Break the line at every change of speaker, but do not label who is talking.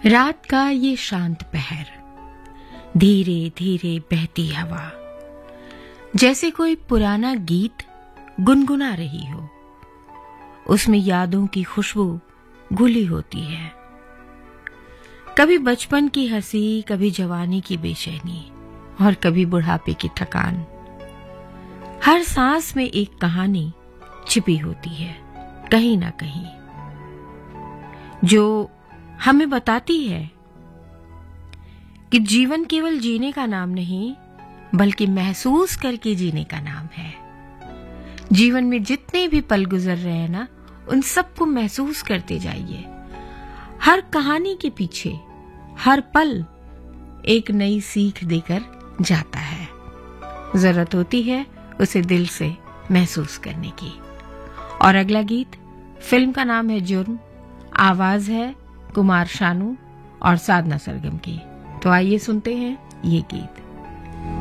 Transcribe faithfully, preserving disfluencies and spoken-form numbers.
रात का ये शांत पहर, धीरे धीरे बहती हवा, जैसे कोई पुराना गीत गुनगुना रही हो। उसमें यादों की खुशबू घुली होती है। कभी बचपन की हंसी, कभी जवानी की बेचैनी और कभी बुढ़ापे की थकान। हर सांस में एक कहानी छिपी होती है, कहीं ना कहीं, जो हमें बताती है कि जीवन केवल जीने का नाम नहीं, बल्कि महसूस करके जीने का नाम है। जीवन में जितने भी पल गुजर रहे हैं ना, उन सबको महसूस करते जाइए। हर कहानी के पीछे हर पल एक नई सीख देकर जाता है। जरूरत होती है उसे दिल से महसूस करने की। और अगला गीत, फिल्म का नाम है जुर्म, आवाज है कुमार शानू और साधना सरगम की। तो आइए सुनते हैं ये गीत।